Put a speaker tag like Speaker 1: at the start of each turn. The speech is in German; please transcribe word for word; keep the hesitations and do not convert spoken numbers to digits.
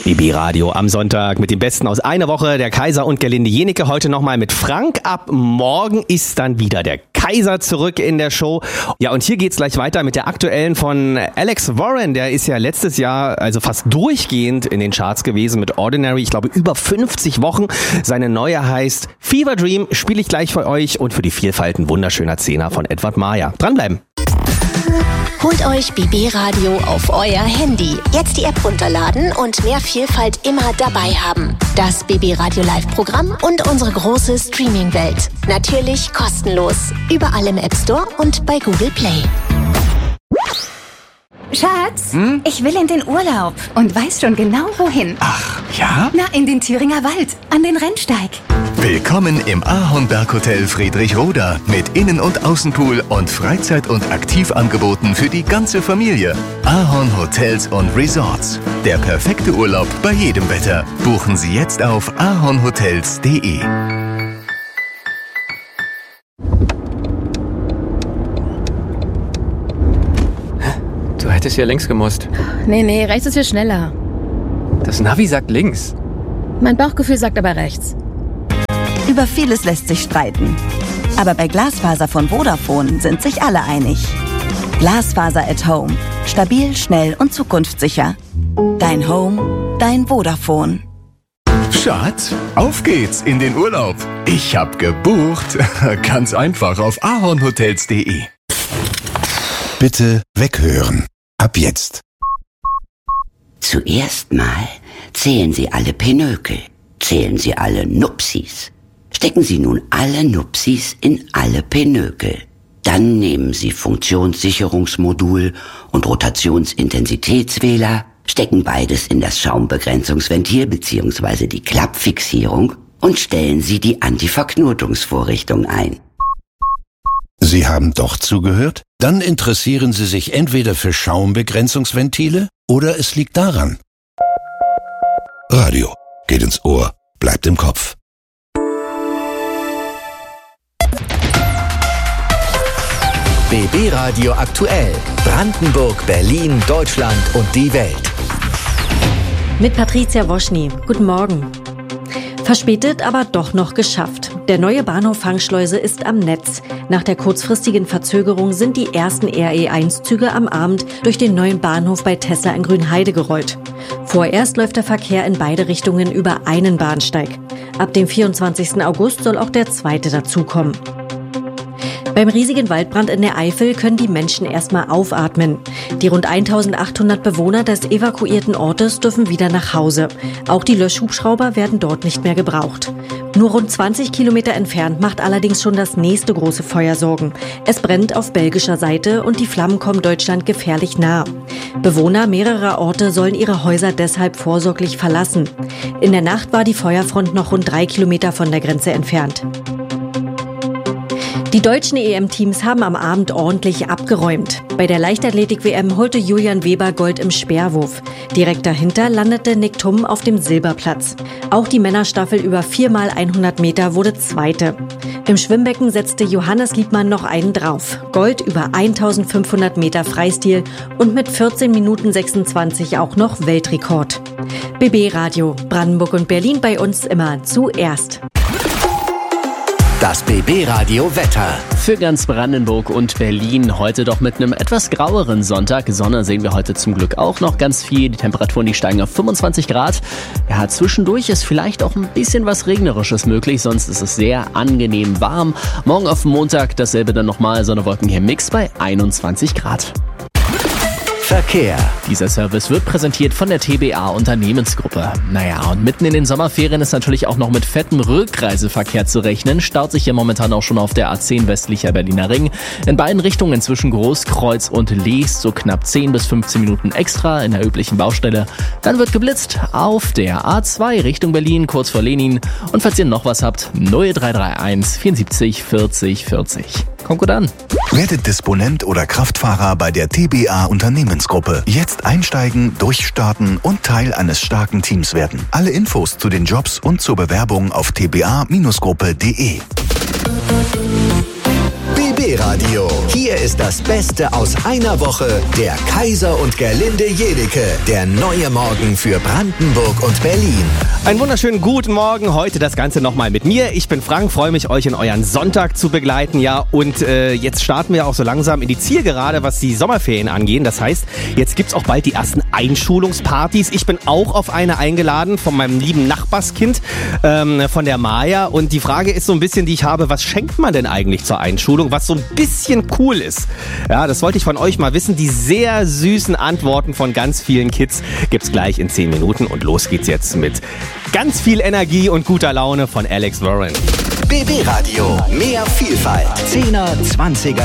Speaker 1: B B Radio am Sonntag mit dem Besten aus einer Woche, der Kaiser und Gerlinde Jennecke. Heute nochmal mit Frank. Ab morgen ist dann wieder der Kaiser zurück in der Show. Ja, und hier geht's gleich weiter mit der aktuellen von Alex Warren. Der ist ja letztes Jahr also fast durchgehend in den Charts gewesen mit Ordinary. Ich glaube über fünfzig Wochen. Seine neue heißt Fever Dream. Spiele ich gleich für euch und für die Vielfalt ein wunderschöner Zehner von Edward Maya. Dranbleiben.
Speaker 2: Holt euch B B Radio auf euer Handy. Jetzt die App runterladen und mehr Vielfalt immer dabei haben. Das B B Radio Live-Programm und unsere große Streaming-Welt. Natürlich kostenlos. Überall im App Store und bei Google Play.
Speaker 3: Schatz,
Speaker 4: hm?
Speaker 3: ich will in den Urlaub und weiß schon genau wohin.
Speaker 4: Ach, ja?
Speaker 3: Na, in den Thüringer Wald, an den Rennsteig.
Speaker 5: Willkommen im Ahornberg-Hotel Friedrichroda mit Innen- und Außenpool und Freizeit- und Aktivangeboten für die ganze Familie. Ahorn Hotels und Resorts. Der perfekte Urlaub bei jedem Wetter. Buchen Sie jetzt auf ahornhotels punkt de.
Speaker 4: Du hättest ja links gemusst.
Speaker 6: Nee, nee, rechts ist viel schneller.
Speaker 4: Das Navi sagt links.
Speaker 6: Mein Bauchgefühl sagt aber rechts.
Speaker 7: Über vieles lässt sich streiten. Aber bei Glasfaser von Vodafone sind sich alle einig. Glasfaser at Home. Stabil, schnell und zukunftssicher. Dein Home, dein Vodafone.
Speaker 5: Schatz, auf geht's in den Urlaub. Ich hab gebucht. Ganz einfach auf ahornhotels punkt de.
Speaker 8: Bitte weghören. Ab jetzt.
Speaker 9: Zuerst mal zählen Sie alle Pinökel. Zählen Sie alle Nupsis. Stecken Sie nun alle Nupsis in alle Pinökel. Dann nehmen Sie Funktionssicherungsmodul und Rotationsintensitätswähler, stecken beides in das Schaumbegrenzungsventil bzw. die Klappfixierung und stellen Sie die Antiverknotungsvorrichtung ein.
Speaker 8: Sie haben doch zugehört? Dann interessieren Sie sich entweder für Schaumbegrenzungsventile oder es liegt daran. Radio geht ins Ohr, bleibt im Kopf.
Speaker 10: B B Radio aktuell. Brandenburg, Berlin, Deutschland und die Welt.
Speaker 11: Mit Patricia Woschny. Guten Morgen. Verspätet, aber doch noch geschafft. Der neue Bahnhof Fangschleuse ist am Netz. Nach der kurzfristigen Verzögerung sind die ersten R E eins Züge am Abend durch den neuen Bahnhof bei Tessa in Grünheide gerollt. Vorerst läuft der Verkehr in beide Richtungen über einen Bahnsteig. Ab dem vierundzwanzigsten August soll auch der zweite dazukommen. Beim riesigen Waldbrand in der Eifel können die Menschen erstmal aufatmen. Die rund eintausendachthundert Bewohner des evakuierten Ortes dürfen wieder nach Hause. Auch die Löschhubschrauber werden dort nicht mehr gebraucht. Nur rund zwanzig Kilometer entfernt macht allerdings schon das nächste große Feuer Sorgen. Es brennt auf belgischer Seite und die Flammen kommen Deutschland gefährlich nah. Bewohner mehrerer Orte sollen ihre Häuser deshalb vorsorglich verlassen. In der Nacht war die Feuerfront noch rund drei Kilometer von der Grenze entfernt. Die deutschen E M-Teams haben am Abend ordentlich abgeräumt. Bei der Leichtathletik-W M holte Julian Weber Gold im Speerwurf. Direkt dahinter landete Nick Thum auf dem Silberplatz. Auch die Männerstaffel über vier mal hundert Meter wurde Zweite. Im Schwimmbecken setzte Johannes Liebmann noch einen drauf. Gold über eintausendfünfhundert Meter Freistil und mit vierzehn Minuten sechsundzwanzig auch noch Weltrekord. B B Radio, Brandenburg und Berlin bei uns immer zuerst.
Speaker 10: Das B B Radio Wetter.
Speaker 1: Für ganz Brandenburg und Berlin heute doch mit einem etwas graueren Sonntag. Sonne sehen wir heute zum Glück auch noch ganz viel. Die Temperaturen, die steigen auf fünfundzwanzig Grad. Ja, zwischendurch ist vielleicht auch ein bisschen was Regnerisches möglich, sonst ist es sehr angenehm warm. Morgen auf Montag dasselbe dann nochmal, Sonne-Wolken hier Mix bei einundzwanzig Grad.
Speaker 10: Verkehr.
Speaker 1: Dieser Service wird präsentiert von der T B A Unternehmensgruppe. Naja, und mitten in den Sommerferien ist natürlich auch noch mit fettem Rückreiseverkehr zu rechnen. Staut sich hier momentan auch schon auf der A zehn westlicher Berliner Ring. In beiden Richtungen zwischen Großkreuz und Leest so knapp zehn bis fünfzehn Minuten extra in der üblichen Baustelle. Dann wird geblitzt auf der A zwei Richtung Berlin, kurz vor Lenin. Und falls ihr noch was habt, null drei drei eins vierundsiebzig vierzig vierzig. Kommt gut an.
Speaker 5: Werdet Disponent oder Kraftfahrer bei der T B A Unternehmensgruppe. Jetzt einsteigen, durchstarten und Teil eines starken Teams werden. Alle Infos zu den Jobs und zur Bewerbung auf t b a Bindestrich gruppe punkt de.
Speaker 10: B B Radio. Hier ist das Beste aus einer Woche. Der Kaiser und Gerlinde Jedecke. Der neue Morgen für Brandenburg und Berlin.
Speaker 12: Einen wunderschönen guten Morgen. Heute das Ganze nochmal mit mir. Ich bin Frank, freue mich, euch in euren Sonntag zu begleiten. Ja, und äh, jetzt starten wir auch so langsam in die Zielgerade, was die Sommerferien angehen. Das heißt, jetzt gibt's auch bald die ersten Einschulungspartys. Ich bin auch auf eine eingeladen von meinem lieben Nachbarskind, ähm, von der Maja. Und die Frage ist so ein bisschen, die ich habe, was schenkt man denn eigentlich zur Einschulung, was so ein bisschen cool ist? Ja, das wollte ich von euch mal wissen. Die sehr süßen Antworten von ganz vielen Kids gibt's gleich in zehn Minuten. Und los geht's jetzt mit ganz viel Energie und guter Laune von Alex Warren.
Speaker 10: B B Radio. Mehr Vielfalt. Zehner, Zwanziger.